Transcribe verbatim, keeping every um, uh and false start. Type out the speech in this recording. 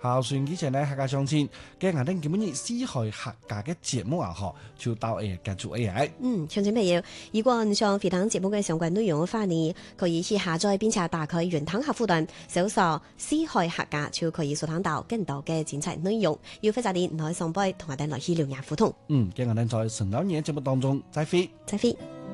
孝順之前呢，客家相親，今日我哋今日四海客家嘅節目啊，嗬，就到誒結束 A I。 嗯，聽眾朋友，如果你想回聽節目嘅相關內容嘅話呢，可以去下載並且打開雲端客戶端，搜索四海客家就可以收聽到更多嘅精彩內容。要非常啲唔可以上杯，同我哋來去聊下互動。 嗯，今日我哋在神老年節目當中再會， 再會。